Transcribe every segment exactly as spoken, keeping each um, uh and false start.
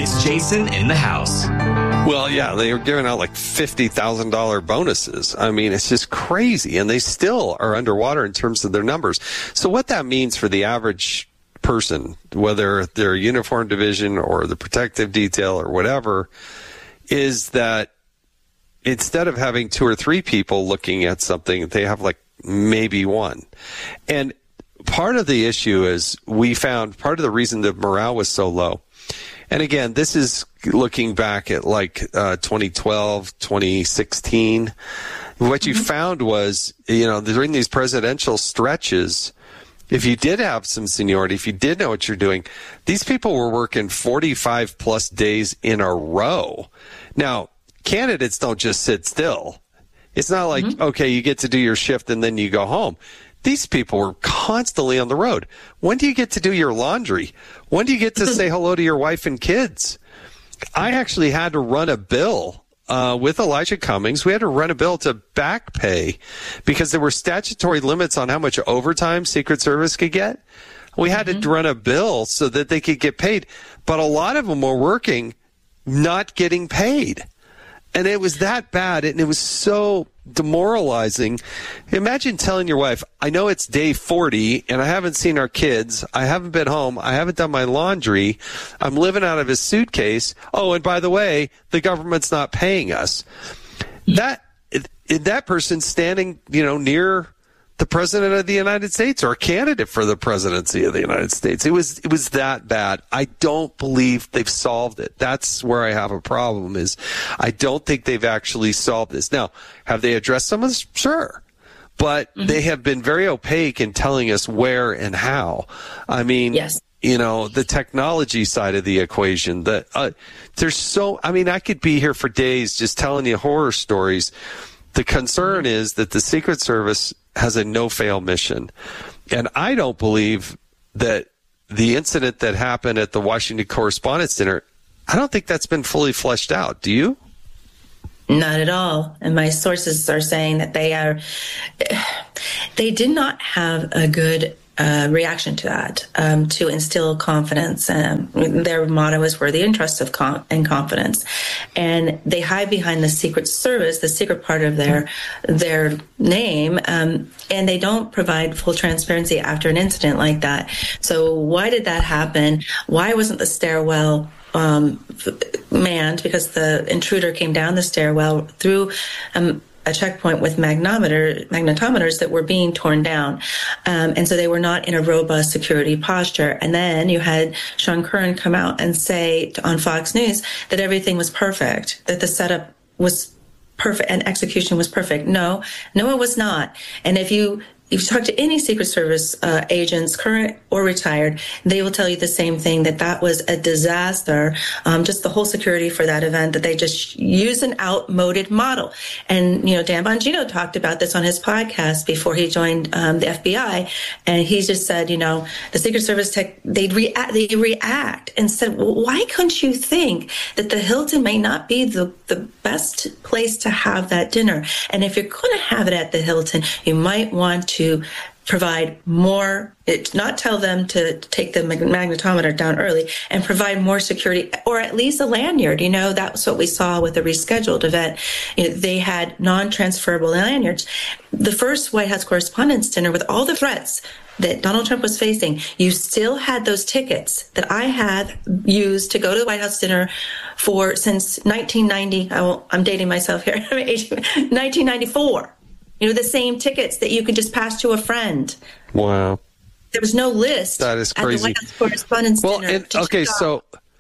It's Jason in the house. Well, yeah, they were giving out like fifty thousand dollars bonuses. I mean, it's just crazy. And they still are underwater in terms of their numbers. So what that means for the average person, whether they're a uniform division or the protective detail or whatever, is that instead of having two or three people looking at something, they have like maybe one. And part of the issue is we found part of the reason that morale was so low. And again, this is looking back at like uh, twenty twelve, twenty sixteen. What you mm-hmm. found was, you know, during these presidential stretches, if you did have some seniority, if you did know what you're doing, these people were working forty-five plus days in a row. Now, candidates don't just sit still. It's not like, mm-hmm. okay, you get to do your shift and then you go home. These people were constantly on the road. When do you get to do your laundry? When do you get to say hello to your wife and kids? I actually had to run a bill uh, with Elijah Cummings. We had to run a bill to back pay because there were statutory limits on how much overtime Secret Service could get. We had mm-hmm. to run a bill so that they could get paid. But a lot of them were working, not getting paid. And it was that bad, and it was so demoralizing. Imagine telling your wife, I know it's day forty, and I haven't seen our kids. I haven't been home. I haven't done my laundry. I'm living out of a suitcase. Oh, and by the way, the government's not paying us. That that person standing, you know, near the president of the United States or a candidate for the presidency of the United States. It was it was that bad. I don't believe they've solved it. That's where I have a problem is I don't think they've actually solved this. Now, have they addressed some of this? Sure. But mm-hmm. they have been very opaque in telling us where and how. I mean, yes. you know, the technology side of the equation, the, uh, there's so, I mean, I could be here for days just telling you horror stories. The concern is that the Secret Service has a no-fail mission. And I don't believe that the incident that happened at the Washington Correspondents' Dinner, I don't think that's been fully fleshed out. Do you? Not at all. And my sources are saying that they are, they did not have a good uh, reaction to that, um, to instill confidence. Um, their motto is "We're the interests of com- and confidence," and they hide behind the Secret Service, the secret part of their their name, um, and they don't provide full transparency after an incident like that. So, why did that happen? Why wasn't the stairwell um, manned? Because the intruder came down the stairwell through Um, a checkpoint with magnetometer, magnetometers that were being torn down. Um, and so they were not in a robust security posture. And then you had Sean Curran come out and say on Fox News that everything was perfect, that the setup was perfect and execution was perfect. No, no, it was not. And if you If you talk to any Secret Service uh, agents, current or retired, they will tell you the same thing, that that was a disaster, um, just the whole security for that event, that they just use an outmoded model. And, you know, Dan Bongino talked about this on his podcast before he joined um, the F B I. And he just said, you know, the Secret Service tech, they'd react, they react and said, well, why couldn't you think that the Hilton may not be the, the best place to have that dinner? And if you're going to have it at the Hilton, you might want to to provide more, it, not tell them to take the magnetometer down early and provide more security, or at least a lanyard. You know, that's what we saw with the rescheduled event. You know, they had non-transferable lanyards. The first White House Correspondents' Dinner, with all the threats that Donald Trump was facing, you still had those tickets that I had used to go to the White House dinner for since nineteen ninety. I will, I'm dating myself here. nineteen ninety-four. You know, the same tickets that you could just pass to a friend. Wow. There was no list. That is crazy. At the White House Correspondents' well, Dinner. And, okay, so,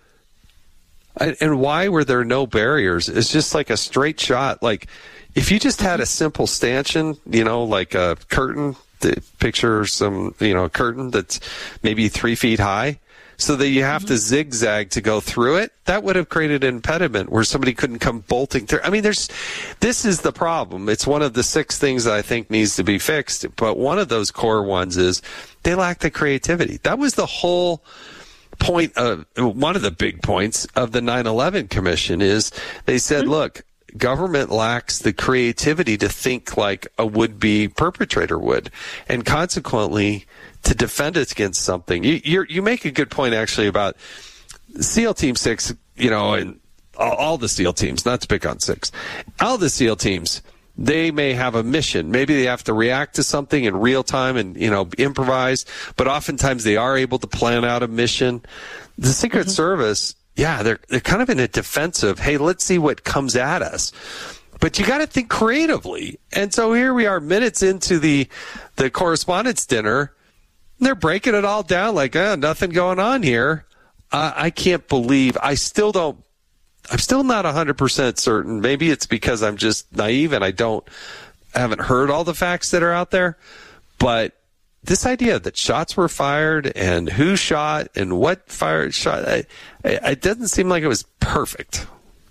and why were there no barriers? It's just like a straight shot. Like, if you just had a simple stanchion, you know, like a curtain, the picture some, you know, a curtain that's maybe three feet high, so that you have mm-hmm. to zigzag to go through it, that would have created an impediment where somebody couldn't come bolting through. I mean, there's, this is the problem. It's one of the six things that I think needs to be fixed. But one of those core ones is they lack the creativity. That was the whole point of, one of the big points of the nine eleven Commission is they said, mm-hmm. look, government lacks the creativity to think like a would-be perpetrator would. And consequently, to defend us against something. You you're, you make a good point, actually, about SEAL Team Six, you know, and all, all the SEAL teams, not to pick on six, all the SEAL teams, they may have a mission. Maybe they have to react to something in real time and, you know, improvise, but oftentimes they are able to plan out a mission. The Secret mm-hmm. Service, yeah, they're they're kind of in a defensive, hey, let's see what comes at us. But you got to think creatively. And so here we are minutes into the the correspondence dinner. They're breaking it all down like, eh, nothing going on here. Uh, I can't believe, I still don't, I'm still not one hundred percent certain. Maybe it's because I'm just naive and I don't, I haven't heard all the facts that are out there. But this idea that shots were fired and who shot and what fired shot, I, I, it doesn't seem like it was perfect.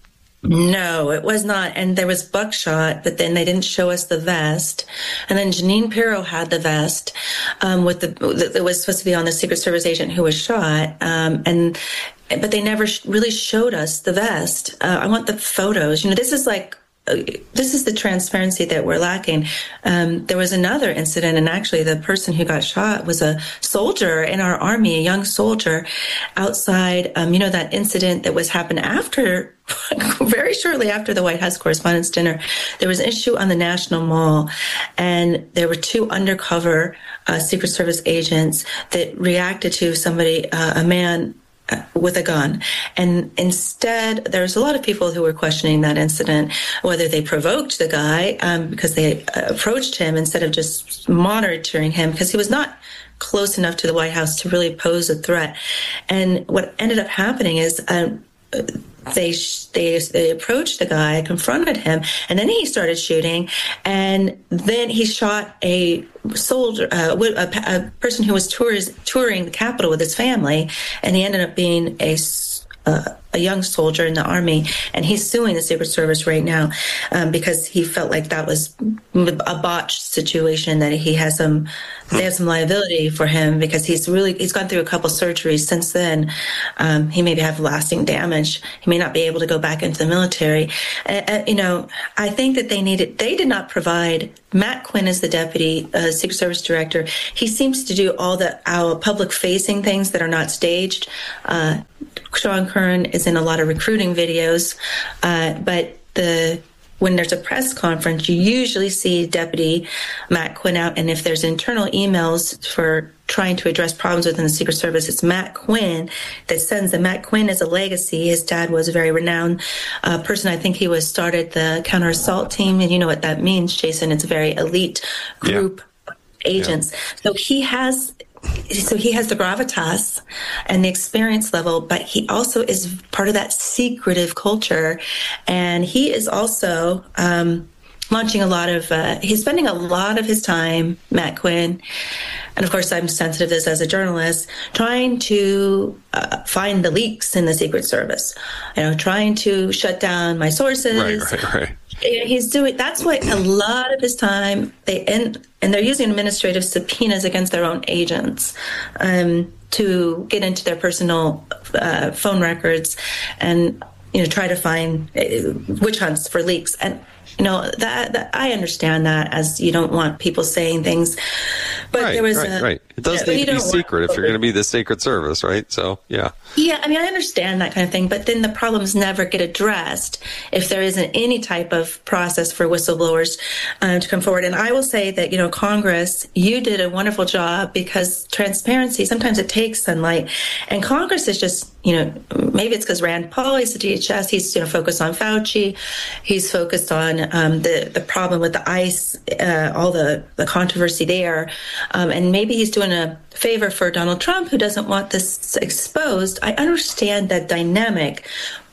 No, it was not. And there was buckshot, but then they didn't show us the vest. And then Jeanine Pirro had the vest um, with the that was supposed to be on the Secret Service agent who was shot. Um, and but they never sh- really showed us the vest. Uh, I want the photos. You know, this is like. Uh, this is the transparency that we're lacking. Um, there was another incident, and actually the person who got shot was a soldier in our army, a young soldier outside, um, you know, that incident that was happened after, very shortly after the White House Correspondents' Dinner. There was an issue on the National Mall, and there were two undercover uh, Secret Service agents that reacted to somebody, uh, a man, with a gun. And instead, there's a lot of people who were questioning that incident, whether they provoked the guy um, because they approached him instead of just monitoring him, because he was not close enough to the White House to really pose a threat. And what ended up happening is um, they, they they approached the guy, confronted him, and then he started shooting. And then he shot a soldier, uh, a, a person who was tours, touring the Capitol with his family, and he ended up being a uh, a young soldier in the Army, and he's suing the Secret Service right now um, because he felt like that was a botched situation, that he has some, they have some liability for him because he's really, he's gone through a couple surgeries since then. Um, he may have lasting damage. He may not be able to go back into the military. Uh, uh, you know, I think that they needed, they did not provide, Matt Quinn is the deputy uh, Secret Service director. He seems to do all the our public facing things that are not staged. Uh, Sean Kern is in a lot of recruiting videos, uh, but the when there's a press conference, you usually see Deputy Matt Quinn out, and if there's internal emails for trying to address problems within the Secret Service, it's Matt Quinn that sends them. Matt Quinn is a legacy. His dad was a very renowned uh, person. I think he was started the counter assault team, and you know what that means, Jason. It's a very elite group yeah. of agents. Yeah. So he has. So he has the gravitas and the experience level, but he also is part of that secretive culture. And he is also um, launching a lot of, uh, he's spending a lot of his time, Matt Quinn, and of course I'm sensitive to this as a journalist, trying to uh, find the leaks in the Secret Service, you know, trying to shut down my sources. Right, right, right. He's doing, that's what a lot of his time, they end, and they're using administrative subpoenas against their own agents um, to get into their personal uh, phone records and, you know, try to find uh, witch hunts for leaks. And, you know, that, that I understand that, as you don't want people saying things. But right, there was right, a, right. It does need to be secret if you're going to be the Secret Service, right? So, yeah. Yeah, I mean, I understand that kind of thing, but then the problems never get addressed if there isn't any type of process for whistleblowers uh, to come forward. And I will say that, you know, Congress, you did a wonderful job, because transparency, sometimes it takes sunlight. And Congress is just, you know, maybe it's because Rand Paul is the D H S, he's, you know, focused on Fauci, he's focused on um, the, the problem with the ICE, uh, all the, the controversy there. Um, and maybe he's doing a favor for Donald Trump, who doesn't want this exposed. I understand that dynamic,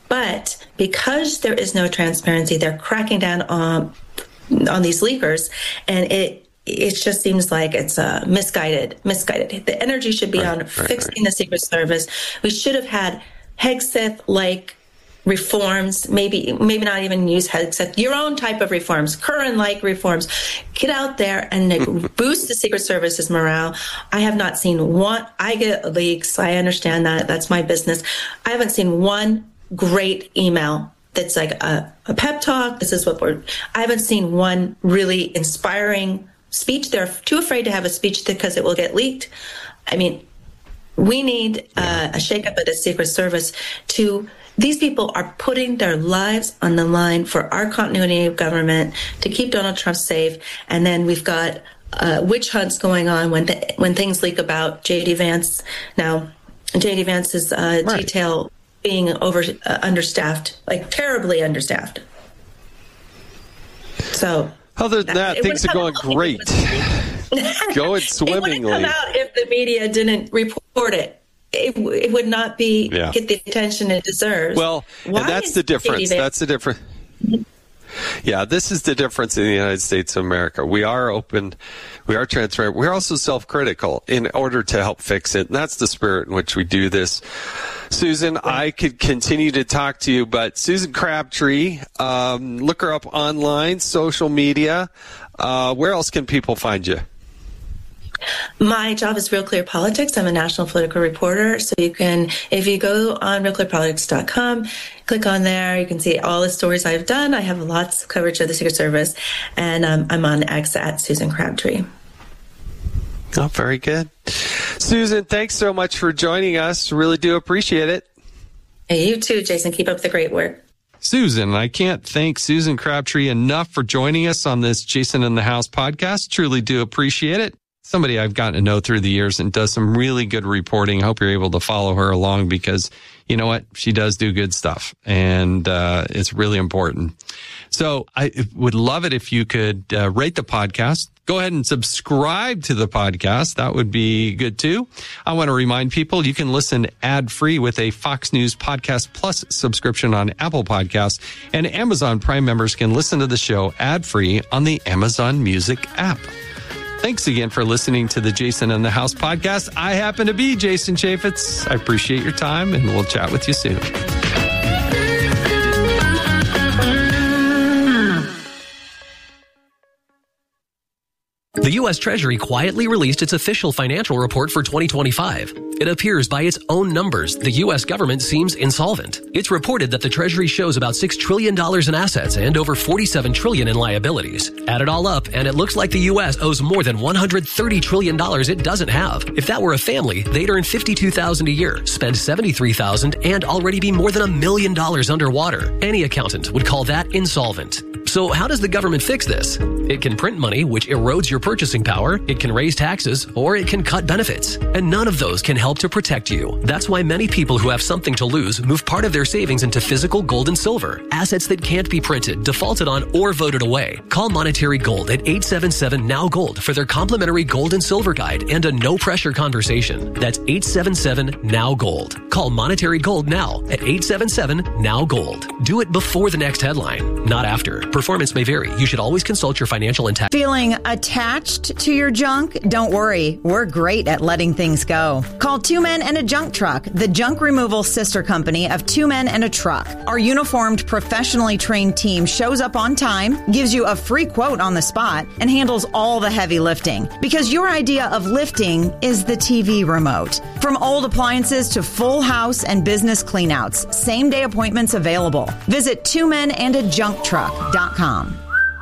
but because there is no transparency, they're cracking down on on these leakers, and it it just seems like it's uh, misguided. Misguided. The energy should be right, on right, fixing right. the Secret Service. We should have had Hegseth-like reforms, maybe maybe not even use Hegseth, your own type of reforms, Curran-like reforms. Get out there and boost the Secret Service's morale. I have not seen one. I get leaks. I understand that. That's my business. I haven't seen one great email that's like a, a pep talk. This is what we're, I haven't seen one really inspiring speech. They're too afraid to have a speech because it will get leaked. I mean, We need uh, a shakeup of the Secret Service to, these people are putting their lives on the line for our continuity of government to keep Donald Trump safe. And then we've got uh, witch hunts going on when th- when things leak about J D Vance. Now, J D Vance's uh, right. detail being over uh, understaffed, like terribly understaffed. So, other than that, things are going great. Going swimmingly. It wouldn't come out if the media didn't report it. It, it would not be yeah. get the attention it deserves. Well, Why and that's the difference. That's the difference. Yeah, this is the difference in the United States of America. We are open, we are transparent, we're also self-critical in order to help fix it. And that's the spirit in which we do this. Susan, I could continue to talk to you, but Susan Crabtree, um, look her up online, social media. Uh, where else can people find you? My job is Real Clear Politics. I'm a national political reporter. So you can, if you go on real clear politics dot com, click on there, you can see all the stories I've done. I have lots of coverage of the Secret Service, and um, I'm on X at Susan Crabtree. Oh, very good. Susan, thanks so much for joining us. Really do appreciate it. Hey, you too, Jason. Keep up the great work. Susan, I can't thank Susan Crabtree enough for joining us on this Jason in the House podcast. Truly do appreciate it. Somebody I've gotten to know through the years and does some really good reporting. I hope you're able to follow her along because you know what? She does do good stuff, and uh, it's really important. So I would love it if you could uh, rate the podcast. Go ahead and subscribe to the podcast. That would be good too. I want to remind people you can listen ad-free with a Fox News Podcast Plus subscription on Apple Podcasts, and Amazon Prime members can listen to the show ad-free on the Amazon Music app. Thanks again for listening to the Jason in the House podcast. I happen to be Jason Chaffetz. I appreciate your time, and we'll chat with you soon. The U S Treasury quietly released its official financial report for twenty twenty-five. It appears by its own numbers, the U S government seems insolvent. It's reported that the Treasury shows about six trillion dollars in assets and over forty-seven trillion dollars in liabilities. Add it all up, and it looks like the U S owes more than one hundred thirty trillion dollars it doesn't have. If that were a family, they'd earn fifty-two thousand dollars a year, spend seventy-three thousand dollars, and already be more than a million dollars underwater. Any accountant would call that insolvent. So how does the government fix this? It can print money, which erodes your purchasing power, it can raise taxes, or it can cut benefits. And none of those can help to protect you. That's why many people who have something to lose move part of their savings into physical gold and silver, assets that can't be printed, defaulted on, or voted away. Call Monetary Gold at eight seven seven N O W Gold for their complimentary gold and silver guide and a no-pressure conversation. That's eight seven seven N O W Gold. Call Monetary Gold now at eight seven seven N O W Gold. Do it before the next headline, not after. Performance may vary. You should always consult your financial and tax. Feeling attached to your junk? Don't worry. We're great at letting things go. Call Two Men and a Junk Truck, the junk removal sister company of Two Men and a Truck. Our uniformed, professionally trained team shows up on time, gives you a free quote on the spot, and handles all the heavy lifting. Because your idea of lifting is the T V remote. From old appliances to full house and business cleanouts, same day appointments available. Visit two men and a junk truck dot com.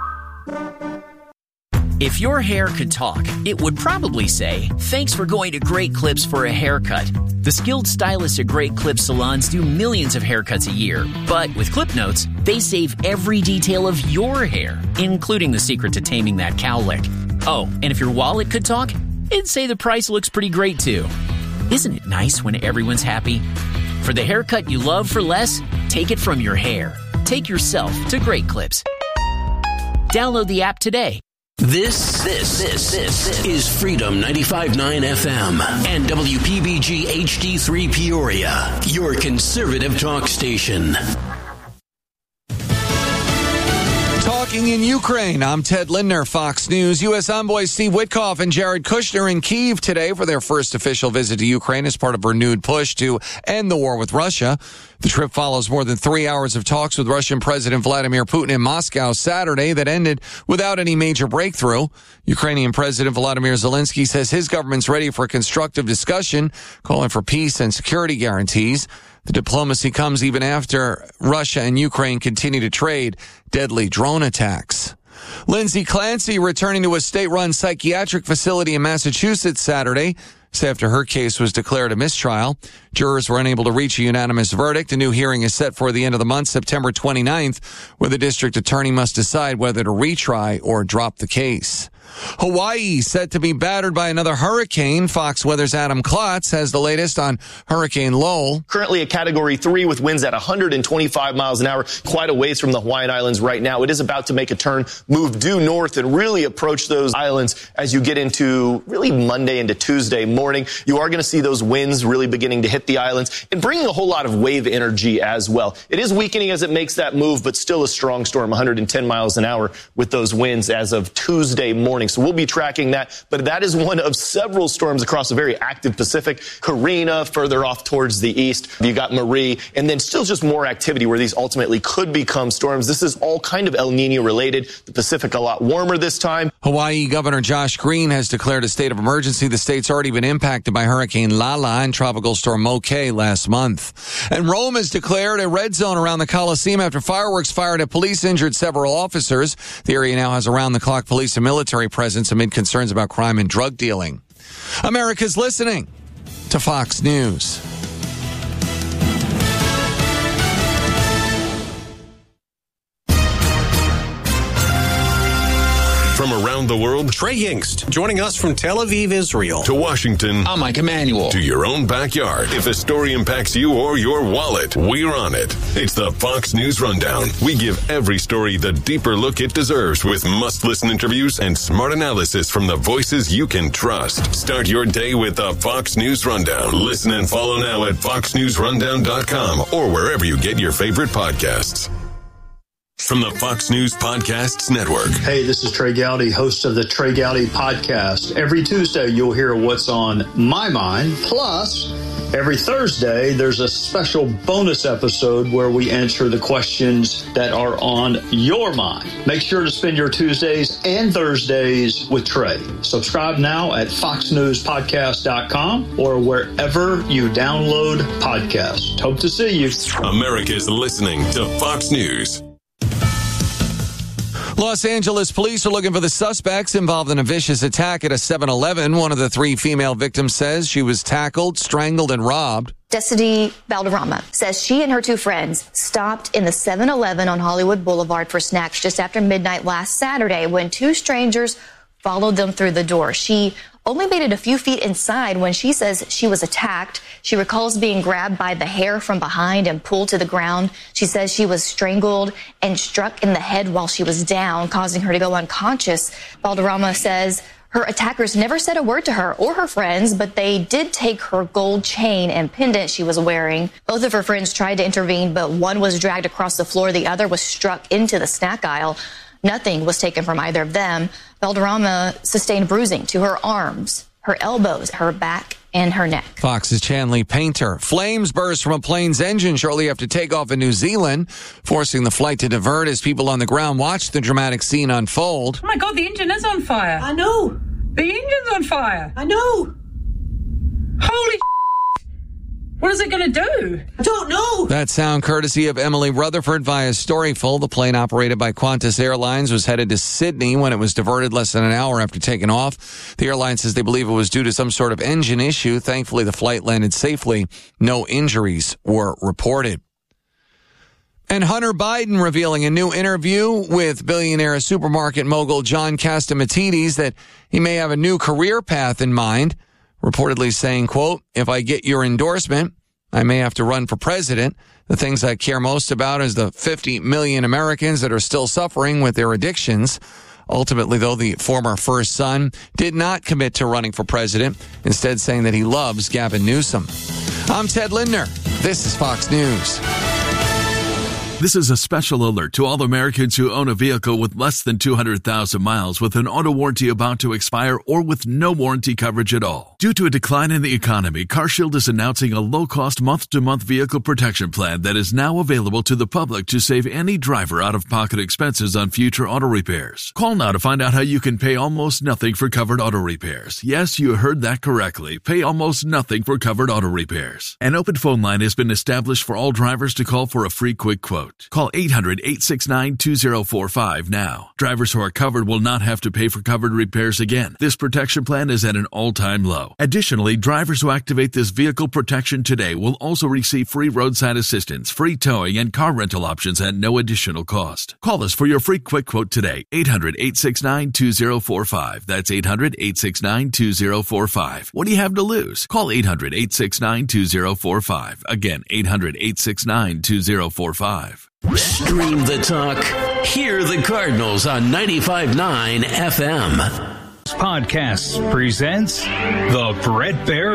If your hair could talk, it would probably say, "Thanks for going to Great Clips for a haircut." The skilled stylists at Great Clips salons do millions of haircuts a year. But with Clip Notes, they save every detail of your hair, including the secret to taming that cowlick. Oh, and if your wallet could talk, it'd say the price looks pretty great too. Isn't it nice when everyone's happy? For the haircut you love for less, take it from your hair. Take yourself to Great Clips. Download the app today. This, this, this, this is Freedom ninety-five point nine F M and W P B G H D three Peoria, your conservative talk station. Talking in Ukraine, I'm Ted Lindner, Fox News. U S envoys Steve Witkoff and Jared Kushner in Kyiv today for their first official visit to Ukraine as part of a renewed push to end the war with Russia. The trip follows more than three hours of talks with Russian President Vladimir Putin in Moscow Saturday that ended without any major breakthrough. Ukrainian President Volodymyr Zelensky says his government's ready for a constructive discussion, calling for peace and security guarantees. The diplomacy comes even after Russia and Ukraine continue to trade deadly drone attacks. Lindsay Clancy returning to a state-run psychiatric facility in Massachusetts Saturday. say after her case was declared a mistrial. Jurors were unable to reach a unanimous verdict. A new hearing is set for the end of the month, September twenty-ninth, where the district attorney must decide whether to retry or drop the case. Hawaii set to be battered by another hurricane. Fox Weather's Adam Klotz has the latest on Hurricane Lowell. Currently a category three with winds at one hundred twenty-five miles an hour, quite a ways from the Hawaiian Islands right now. It is about to make a turn, move due north, and really approach those islands as you get into really Monday into Tuesday morning. You are going to see those winds really beginning to hit the islands and bringing a whole lot of wave energy as well. It is weakening as it makes that move, but still a strong storm, one hundred ten miles an hour with those winds as of Tuesday morning. So we'll be tracking that. But that is one of several storms across a very active Pacific. Karina further off towards the east. You got Marie, and then still just more activity where these ultimately could become storms. This is all kind of El Nino related. The Pacific a lot warmer this time. Hawaii Governor Josh Green has declared a state of emergency. The state's already been impacted by Hurricane Lala and Tropical Storm Moke last month. And Rome has declared a red zone around the Coliseum after fireworks fired at police injured several officers. The area now has around-the-clock police and military presence amid concerns about crime and drug dealing. America's listening to Fox News. From around the world, Trey Yingst, joining us from Tel Aviv, Israel. To Washington, I'm Mike Emanuel. To your own backyard. If a story impacts you or your wallet, we're on it. It's the Fox News Rundown. We give every story the deeper look it deserves with must-listen interviews and smart analysis from the voices you can trust. Start your day with the Fox News Rundown. Listen and follow now at fox news rundown dot com or wherever you get your favorite podcasts. From the Fox News Podcasts Network. Hey, this is Trey Gowdy, host of the Trey Gowdy Podcast. Every Tuesday, you'll hear what's on my mind. Plus, every Thursday, there's a special bonus episode where we answer the questions that are on your mind. Make sure to spend your Tuesdays and Thursdays with Trey. Subscribe now at fox news podcast dot com or wherever you download podcasts. Hope to see you. America's listening to Fox News. Los Angeles police are looking for the suspects involved in a vicious attack at a seven eleven. One of the three female victims says she was tackled, strangled, and robbed. Destiny Valderrama says she and her two friends stopped in the seven eleven on Hollywood Boulevard for snacks just after midnight last Saturday when two strangers followed them through the door. She only made it a few feet inside when she says she was attacked. She recalls being grabbed by the hair from behind and pulled to the ground. She says she was strangled and struck in the head while she was down, causing her to go unconscious. Valderrama says her attackers never said a word to her or her friends, but they did take her gold chain and pendant she was wearing. Both of her friends tried to intervene, but one was dragged across the floor. The other was struck into the snack aisle. Nothing was taken from either of them. Valderrama sustained bruising to her arms, her elbows, her back, and her neck. Fox's Chanley Painter. Flames burst from a plane's engine shortly after takeoff in New Zealand, forcing the flight to divert as people on the ground watched the dramatic scene unfold. Oh my God, the engine is on fire. I know. The engine's on fire. I know. Holy What is it going to do? I don't know. That sound courtesy of Emily Rutherford via Storyful. The plane operated by Qantas Airlines was headed to Sydney when it was diverted less than an hour after taking off. The airline says they believe it was due to some sort of engine issue. Thankfully, the flight landed safely. No injuries were reported. And Hunter Biden revealing a new interview with billionaire supermarket mogul John Catsimatidis that he may have a new career path in mind. Reportedly saying, quote, if I get your endorsement, I may have to run for president. The things I care most about is the fifty million Americans that are still suffering with their addictions. Ultimately, though, the former first son did not commit to running for president, instead saying that he loves Gavin Newsom. I'm Ted Lindner. This is Fox News. This is a special alert to all Americans who own a vehicle with less than two hundred thousand miles with an auto warranty about to expire or with no warranty coverage at all. Due to a decline in the economy, CarShield is announcing a low-cost month-to-month vehicle protection plan that is now available to the public to save any driver out-of-pocket expenses on future auto repairs. Call now to find out how you can pay almost nothing for covered auto repairs. Yes, you heard that correctly. Pay almost nothing for covered auto repairs. An open phone line has been established for all drivers to call for a free quick quote. quote. Call eight hundred, eight six nine, two zero four five now. Drivers who are covered will not have to pay for covered repairs again. This protection plan is at an all-time low. Additionally, drivers who activate this vehicle protection today will also receive free roadside assistance, free towing, and car rental options at no additional cost. Call us for your free quick quote today. eight hundred, eight six nine, two zero four five. That's eight hundred, eight six nine, two zero four five. What do you have to lose? Call eight hundred, eight six nine, two zero four five. Again, eight hundred, eight six nine, two zero four five. Stream the talk. Hear the Cardinals on ninety-five point nine F M. Podcasts presents the Bret Baier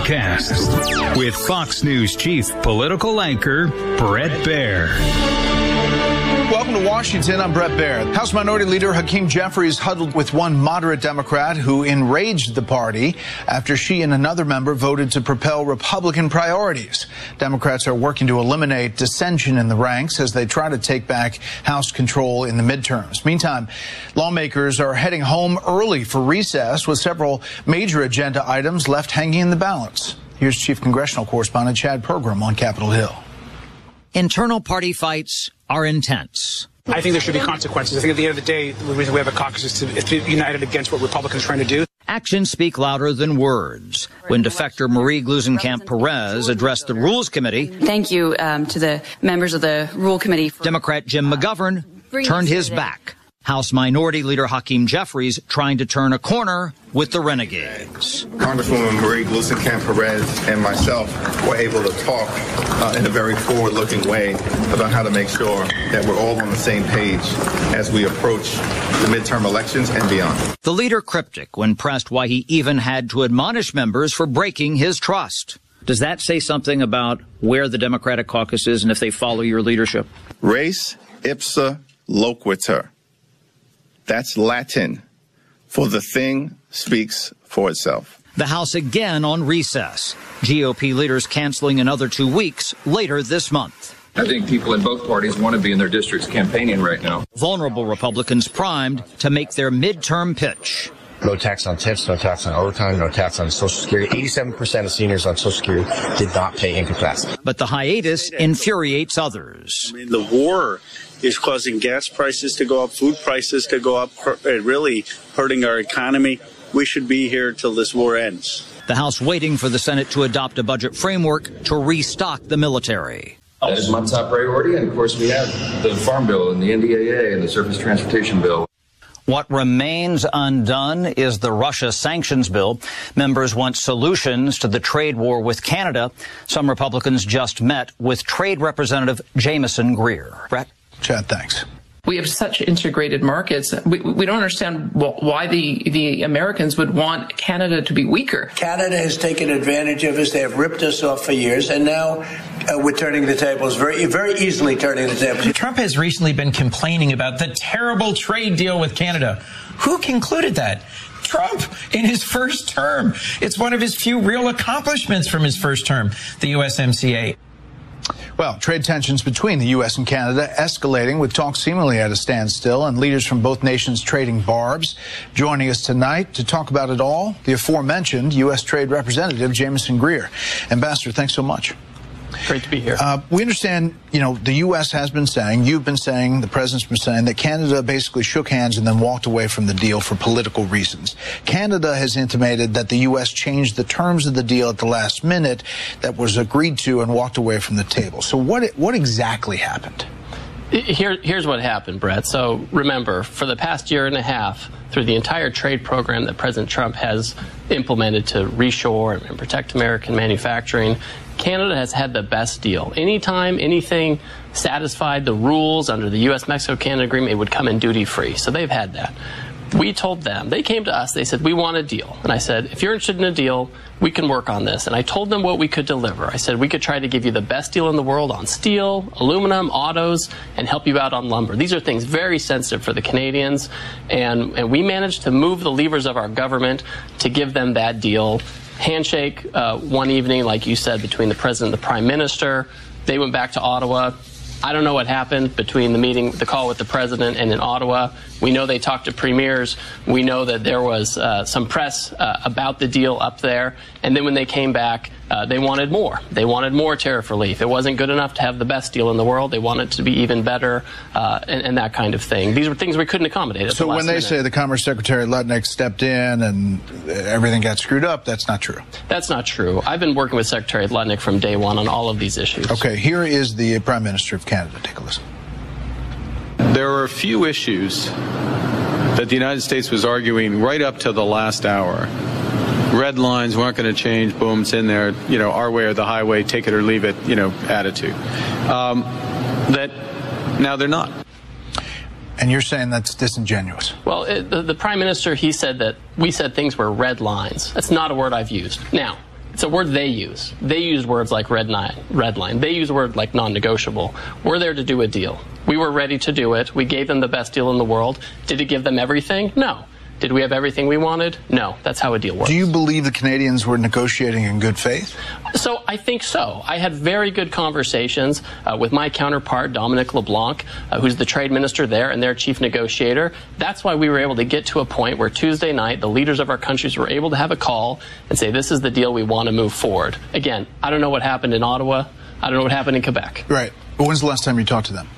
Podcast with Fox News chief political anchor Bret Baier. Welcome to Washington. I'm Bret Baier. House Minority Leader Hakeem Jeffries huddled with one moderate Democrat who enraged the party after she and another member voted to propel Republican priorities. Democrats are working to eliminate dissension in the ranks as they try to take back House control in the midterms. Meantime, lawmakers are heading home early for recess with several major agenda items left hanging in the balance. Here's Chief Congressional Correspondent Chad Pergram on Capitol Hill. Internal party fights are intense. I think there should be consequences. I think at the end of the day, the reason we have a caucus is to, is to be united against what Republicans are trying to do. Actions speak louder than words. When defector Marie Gluesenkamp Perez addressed the Rules Committee, thank you um, to the members of the Rule Committee. Democrat Jim McGovern turned his back. House Minority Leader Hakeem Jeffries trying to turn a corner with the renegades. Congresswoman Marie Gluesenkamp Perez and myself were able to talk uh, in a very forward-looking way about how to make sure that we're all on the same page as we approach the midterm elections and beyond. The leader cryptic when pressed why he even had to admonish members for breaking his trust. Does that say something about where the Democratic caucus is and if they follow your leadership? Res ipsa loquitur. That's Latin for the thing speaks for itself. The House again on recess. G O P leaders canceling another two weeks later this month. I think people in both parties want to be in their districts campaigning right now. Vulnerable Republicans primed to make their midterm pitch. No tax on tips, no tax on overtime, no tax on Social Security. eighty-seven percent of seniors on Social Security did not pay income tax. But the hiatus infuriates others. I mean, the war is causing gas prices to go up, food prices to go up, really hurting our economy. We should be here till this war ends. The House waiting for the Senate to adopt a budget framework to restock the military. That is my top priority, and of course we have the Farm Bill and the N D A A and the Surface Transportation Bill. What remains undone is the Russia sanctions bill. Members want solutions to the trade war with Canada. Some Republicans just met with Trade Representative Jameson Greer. Brett? Chad, thanks. We have such integrated markets. We, we don't understand why the, the Americans would want Canada to be weaker. Canada has taken advantage of us. They have ripped us off for years, and now uh, we're turning the tables, very, very easily turning the tables. Trump has recently been complaining about the terrible trade deal with Canada. Who concluded that? Trump in his first term. It's one of his few real accomplishments from his first term, the U S M C A. Well, trade tensions between the U S and Canada escalating with talks seemingly at a standstill and leaders from both nations trading barbs. Joining us tonight to talk about it all, the aforementioned U S Trade Representative Jameson Greer. Ambassador, thanks so much. Great to be here. Uh, we understand, you know, the U S has been saying, you've been saying, the president's been saying that Canada basically shook hands and then walked away from the deal for political reasons. Canada has intimated that the U S changed the terms of the deal at the last minute that was agreed to and walked away from the table. So what what exactly happened? Here, here's what happened, Brett. So remember, for the past year and a half, through the entire trade program that President Trump has implemented to reshore and protect American manufacturing, Canada has had the best deal. Anytime anything satisfied the rules under the U S Mexico Canada agreement, it would come in duty-free. So they've had that. We told them, they came to us, they said, we want a deal. And I said, if you're interested in a deal, we can work on this. And I told them what we could deliver. I said, we could try to give you the best deal in the world on steel, aluminum, autos, and help you out on lumber. These are things very sensitive for the Canadians. And, and we managed to move the levers of our government to give them that deal. Handshake uh, one evening, like you said, between the president and the prime minister. They went back to Ottawa. I don't know what happened between the meeting, the call with the president and in Ottawa. We know they talked to premiers. We know that there was uh, some press uh, about the deal up there. And then when they came back, Uh, they wanted more. They wanted more tariff relief. It wasn't good enough to have the best deal in the world. They wanted it to be even better, uh, and, and that kind of thing. These were things we couldn't accommodate. So the when they minute. say the Commerce Secretary Lutnick stepped in and everything got screwed up, that's not true. That's not true. I've been working with Secretary Lutnick from day one on all of these issues. Okay, here is the Prime Minister of Canada. Take a listen. There are a few issues that the United States was arguing right up to the last hour. Red lines weren't going to change. Boom, it's in there. You know, our way or the highway, take it or leave it, you know, attitude. Um, that now they're not. And you're saying that's disingenuous? Well, it, the, the Prime Minister, he said that we said things were red lines. That's not a word I've used. Now, it's a word they use. They use words like red line, red line. They use words like non-negotiable. We're there to do a deal. We were ready to do it. We gave them the best deal in the world. Did it give them everything? No. Did we have everything we wanted? No. That's how a deal works. Do you believe the Canadians were negotiating in good faith? So I think so. I had very good conversations uh, with my counterpart, Dominic LeBlanc, uh, who's the trade minister there and their chief negotiator. That's why we were able to get to a point where Tuesday night, the leaders of our countries were able to have a call and say, this is the deal we want to move forward. Again, I don't know what happened in Ottawa. I don't know what happened in Quebec. Right. But when's the last time you talked to them?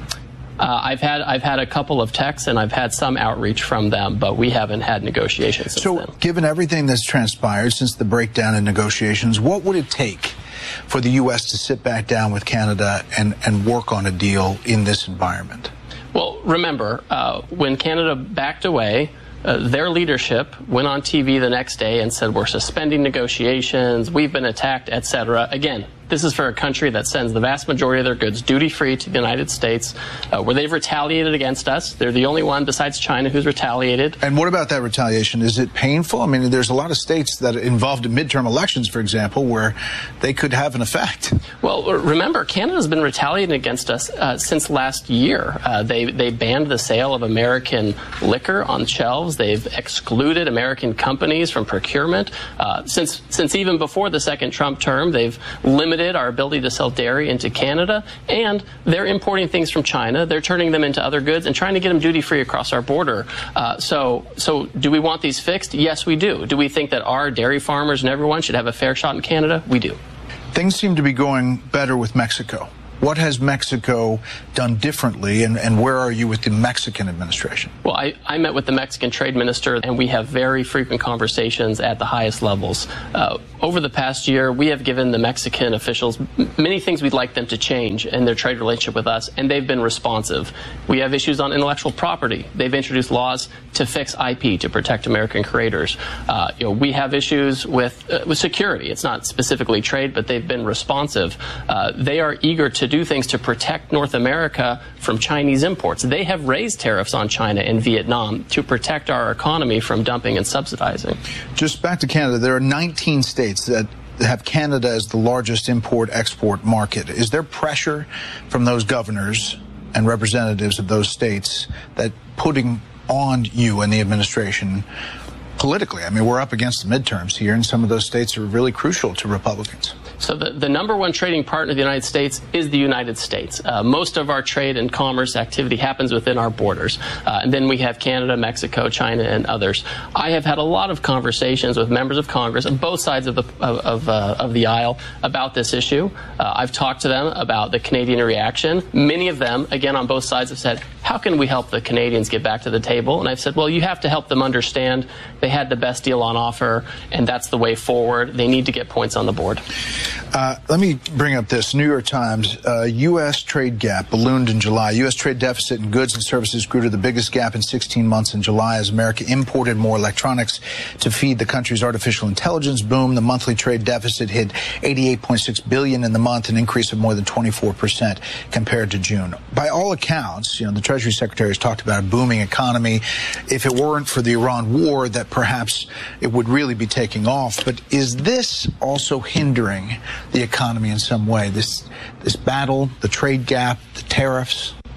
Uh, I've had I've had a couple of texts and I've had some outreach from them, but we haven't had negotiations since so, then. Given everything that's transpired since the breakdown in negotiations, what would it take for the U S to sit back down with Canada and, and work on a deal in this environment? Well, remember, uh, when Canada backed away, Uh, their leadership went on T V the next day and said, we're suspending negotiations, we've been attacked, et cetera. Again, this is for a country that sends the vast majority of their goods duty-free to the United States, uh, where they've retaliated against us. They're the only one besides China who's retaliated. And what about that retaliation? Is it painful? I mean, there's a lot of states that are involved in midterm elections, for example, where they could have an effect. Well, remember, Canada's been retaliating against us uh, since last year. Uh, they, they banned the sale of American liquor on shelves. They've excluded American companies from procurement. Uh, since, since even before the second Trump term, they've limited our ability to sell dairy into Canada, and they're importing things from China. They're turning them into other goods and trying to get them duty-free across our border. Uh, so, so do we want these fixed? Yes, we do. Do we think that our dairy farmers and everyone should have a fair shot in Canada? We do. Things seem to be going better with Mexico. What has Mexico done differently, and, and where are you with the Mexican administration? Well, I, I met with the Mexican trade minister, and we have very frequent conversations at the highest levels. Uh, over the past year, we have given the Mexican officials many things we'd like them to change in their trade relationship with us, and they've been responsive. We have issues on intellectual property. They've introduced laws to fix I P, to protect American creators. Uh, you know, we have issues with, uh, with security. It's not specifically trade, but they've been responsive. Uh, they are eager to do things to protect North America from Chinese imports. They have raised tariffs on China and Vietnam to protect our economy from dumping and subsidizing. Just back to Canada, there are nineteen states that have Canada as the largest import-export market. Is there pressure from those governors and representatives of those states that putting on you and the administration politically? I mean, we're up against the midterms here, and some of those states are really crucial to Republicans. So the, the number one trading partner of the United States is the United States. Uh, most of our trade and commerce activity happens within our borders. Uh, and then we have Canada, Mexico, China, and others. I have had a lot of conversations with members of Congress on both sides of the, of, of, uh, of the aisle about this issue. Uh, I've talked to them about the Canadian reaction. Many of them, again, on both sides have said, how can we help the Canadians get back to the table? And I've said, well, you have to help them understand they had the best deal on offer, and that's the way forward. They need to get points on the board. Uh, let me bring up this. New York Times, uh, U S trade gap ballooned in July. U S trade deficit in goods and services grew to the biggest gap in sixteen months in July as America imported more electronics to feed the country's artificial intelligence boom. The monthly trade deficit hit eighty-eight point six billion dollars in the month, an increase of more than twenty-four percent compared to June. By all accounts, you know, the Treasury Secretary has talked about a booming economy. If it weren't for the Iran war, that perhaps it would really be taking off. But is this also hindering the economy in some way? This this battle, the trade gap, the tariffs?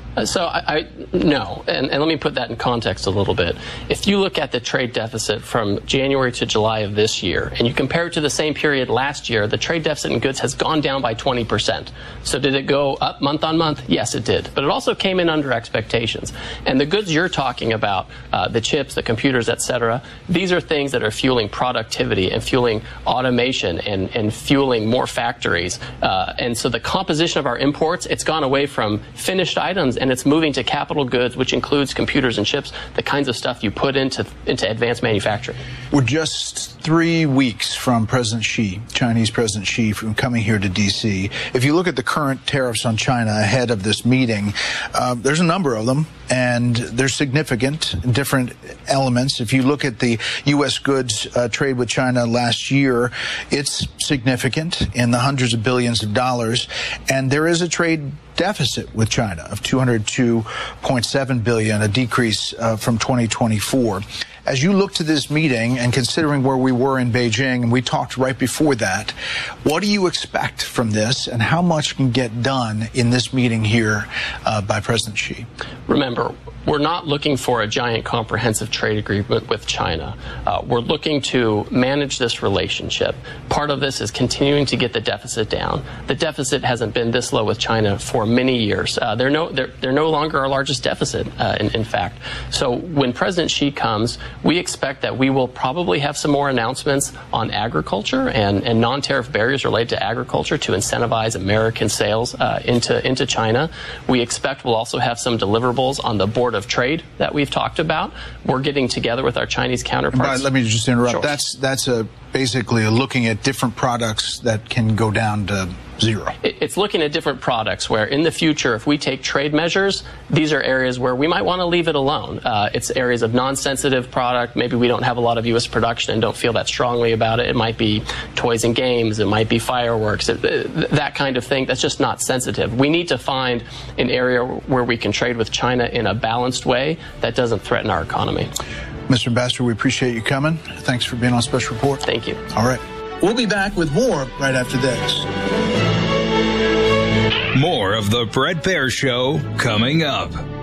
Uh, so I, I no, and, and let me put that in context a little bit. If you look at the trade deficit from January to July of this year, and you compare it to the same period last year, the trade deficit in goods has gone down by twenty percent. So did it go up month on month? Yes, it did. But it also came in under expectations. And the goods you're talking about, uh, the chips, the computers, et cetera, these are things that are fueling productivity and fueling automation and, and fueling more factories. Uh, and so the composition of our imports, it's gone away from finished items and it's moving to capital goods, which includes computers and chips, the kinds of stuff you put into into advanced manufacturing. We're just three weeks from President Xi, Chinese President Xi, from coming here to D C. If you look at the current tariffs on China ahead of this meeting, uh, there's a number of them, and they're significant, different elements. If you look at the U S goods uh, trade with China last year, it's significant in the hundreds of billions of dollars, and there is a trade deficit with China of two hundred two point seven billion dollars, a decrease uh, from twenty twenty-four. As you look to this meeting and considering where we were in Beijing, and we talked right before that, what do you expect from this, and how much can get done in this meeting here uh, by President Xi? Remember, we're not looking for a giant comprehensive trade agreement with China. Uh, we're looking to manage this relationship. Part of this is continuing to get the deficit down. The deficit hasn't been this low with China for many years. Uh, they're, no, they're, they're no longer our largest deficit, uh, in, in fact. So when President Xi comes, we expect that we will probably have some more announcements on agriculture and, and non-tariff barriers related to agriculture to incentivize American sales uh, into, into China. We expect we'll also have some deliverables on the Board of Trade that we've talked about. We're getting together with our Chinese counterparts. Brian, let me just interrupt. Sure. That's that's a basically a looking at different products that can go down to zero. It's looking at different products where in the future, if we take trade measures, these are areas where we might want to leave it alone. Uh, it's areas of non-sensitive product. Maybe we don't have a lot of U S production and don't feel that strongly about it. It might be toys and games. It might be fireworks, it, that kind of thing. That's just not sensitive. We need to find an area where we can trade with China in a balanced way that doesn't threaten our economy. Mister Ambassador, we appreciate you coming. Thanks for being on Special Report. Thank you. All right. We'll be back with more right after this. More of the Bret Baier Show coming up.